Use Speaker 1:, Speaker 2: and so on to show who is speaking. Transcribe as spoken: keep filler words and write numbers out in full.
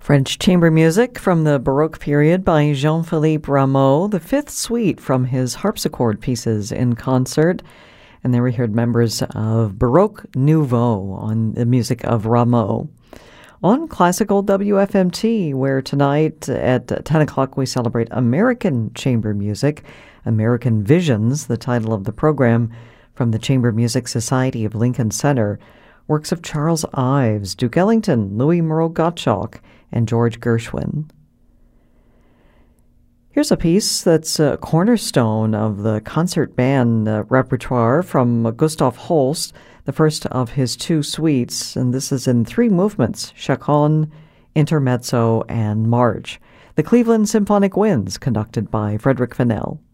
Speaker 1: French chamber music from the Baroque period by Jean-Philippe Rameau, the fifth suite from his harpsichord pieces in concert. And there we heard members of Baroque Nouveau on the music of Rameau. On Classical W F M T, where tonight at ten o'clock we celebrate American chamber music, American Visions, the title of the program, from the Chamber Music Society of Lincoln Center. Works of Charles Ives, Duke Ellington, Louis Moreau Gottschalk, and George Gershwin. Here's a piece that's a cornerstone of the concert band uh, repertoire from Gustav Holst, the first of his two suites, and this is in three movements, Chaconne, Intermezzo, and March. The Cleveland Symphonic Winds, conducted by Frederick Fennell.